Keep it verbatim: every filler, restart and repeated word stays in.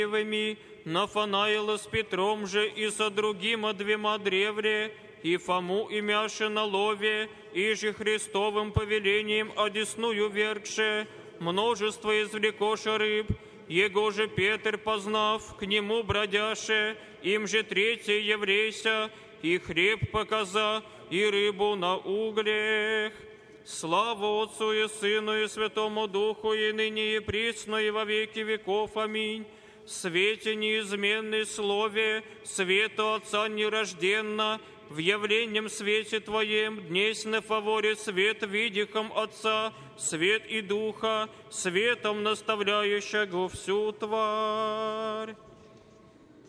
Нафанаила с Петром же и со другима двема древре, и Фому и Мяше на лове, и же Христовым повелением одесную вергше, множество извлекоша рыб, его же Петр познав, к нему бродяше, им же третий еврейся, и хлеб показа, и рыбу на углях. Слава Отцу и Сыну и Святому Духу, и ныне и присно, и во веки веков. Аминь. Свете неизменной слове, свету Отца нерожденно, в явлением свете Твоем, днесь на фаворе свет видихом Отца, свет и Духа, светом наставляющего всю тварь.